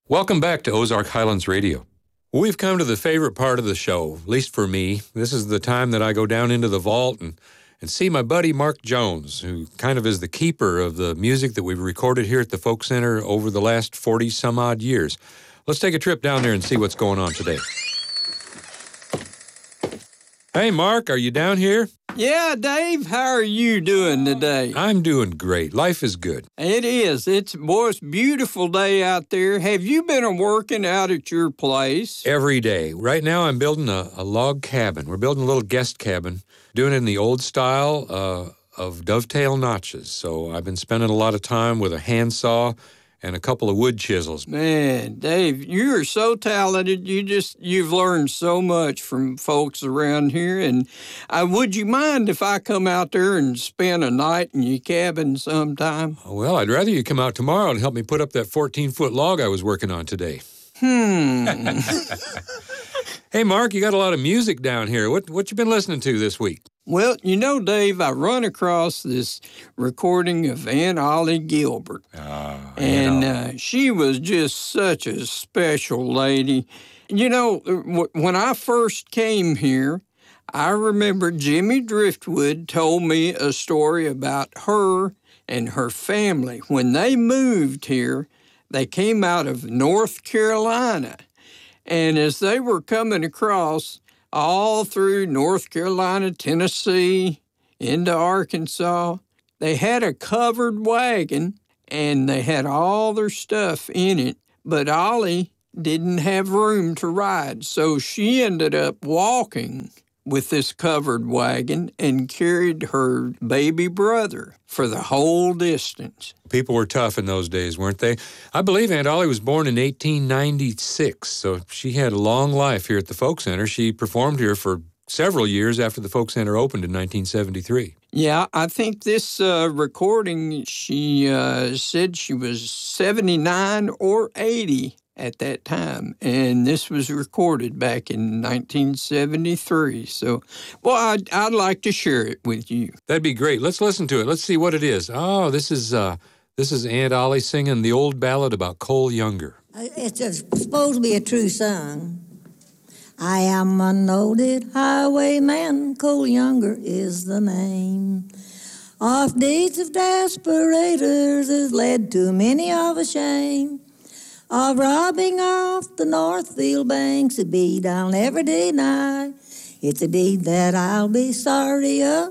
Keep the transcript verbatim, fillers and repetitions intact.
Welcome back to Ozark Highlands Radio. We've come to the favorite part of the show, at least for me. This is the time that I go down into the vault and, and see my buddy Mark Jones, who kind of is the keeper of the music that we've recorded here at the Folk Center over the last forty-some-odd years. Let's take a trip down there and see what's going on today. Hey, Mark, are you down here? Yeah, Dave, how are you doing today? I'm doing great. Life is good. It is. It's, boy, it's a beautiful day out there. Have you been working out at your place? Every day. Right now, I'm building a, a log cabin. We're building a little guest cabin, doing it in the old style uh, of dovetail notches. So I've been spending a lot of time with a handsaw and a couple of wood chisels. Man, Dave, you are so talented. You just, you've learned so much from folks around here. And uh, would you mind if I come out there and spend a night in your cabin sometime? Well, I'd rather you come out tomorrow and help me put up that fourteen-foot log I was working on today. Hmm. Hey, Mark, you got a lot of music down here. What what you been listening to this week? Well, you know, Dave, I run across this recording of Aunt Ollie Gilbert. Ah, and you know. uh, she was just such a special lady. You know, w- when I first came here, I remember Jimmy Driftwood told me a story about her and her family. When they moved here, they came out of North Carolina. And as they were coming across all through North Carolina, Tennessee, into Arkansas, they had a covered wagon, and they had all their stuff in it. But Ollie didn't have room to ride, so she ended up walking with this covered wagon and carried her baby brother for the whole distance. People were tough in those days, weren't they? I believe Aunt Ollie was born in eighteen ninety-six, so she had a long life here at the Folk Center. She performed here for several years after the Folk Center opened in nineteen seventy-three. Yeah, I think this uh, recording, she uh, said she was seventy-nine or eighty at that time, and this was recorded back in nineteen seventy-three. So, well, I'd, I'd like to share it with you. That'd be great. Let's listen to it. Let's see what it is. Oh, this is uh, this is Aunt Ollie singing the old ballad about Cole Younger. It's a, supposed to be a true song. I am a noted highwayman, Cole Younger is the name. Off deeds of desperators has led to many of a shame. Of robbing off the Northfield banks, a deed I'll never deny. It's a deed that I'll be sorry of